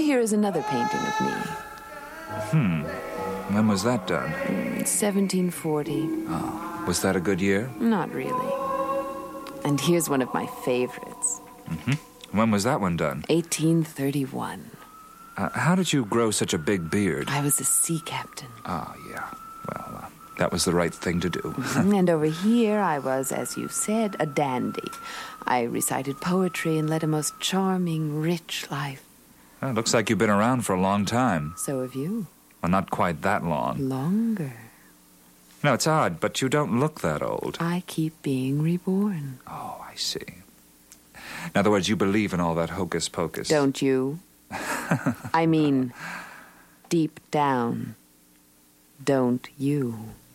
here is another painting of me. When was that done? 1740. Oh, was that a good year? Not really. And here's one of my favorites. When was that one done? 1831. How did you grow such a big beard? I was a sea captain. Ah, yeah. Well, that was the right thing to do. And over here I was, as you said, a dandy. I recited poetry and led a most charming, rich life. Well, looks like you've been around for a long time. So have you. Well, not quite that long. Longer. No, it's odd, but you don't look that old. I keep being reborn. Oh, I see. In other words, you believe in all that hocus pocus. Don't you? I mean, deep down, don't you?